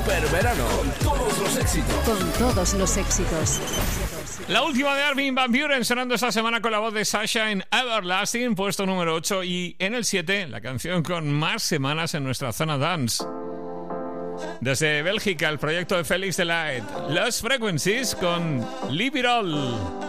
Super Verano. Con todos los éxitos. Con todos los éxitos. La última de Armin van Buuren sonando esta semana con la voz de Sasha en Everlasting, puesto número 8. Y en el 7, la canción con más semanas en nuestra zona dance. Desde Bélgica, el proyecto de Félix Delight, Lost Frequencies con Leave It All.